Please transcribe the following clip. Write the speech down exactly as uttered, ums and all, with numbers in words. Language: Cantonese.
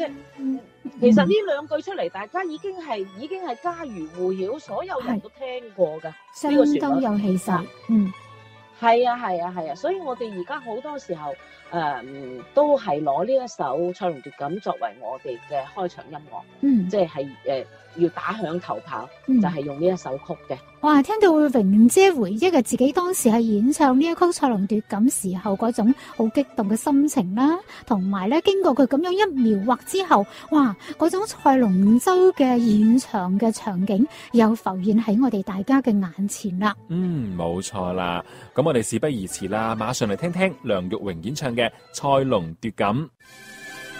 即係其實呢兩句出嚟，大家已經係已經係家喻戶曉，所有人都聽過㗎。 相當有氣勢。嗯， 係啊係啊係啊，所以我哋而家好多時候誒、呃、都係攞呢一首《賽龍奪錦》作為我哋嘅開場音樂。 嗯， 即係誒、呃、要打響頭炮， 嗯、 就係、是、用呢一首曲嘅。 哇！聽到榮姐回憶嘅自己當時係演唱呢一曲《賽龍奪錦》時候嗰種好激動嘅心情啦，同埋咧經過佢咁樣一描畫之後，哇！嗰種賽龍舟嘅現場嘅場景又浮現喺我哋大家嘅眼前啦。 嗯，冇錯啦。咁我哋事不宜遲啦，馬上嚟聽聽梁玉榮演唱嘅《賽龍奪錦》。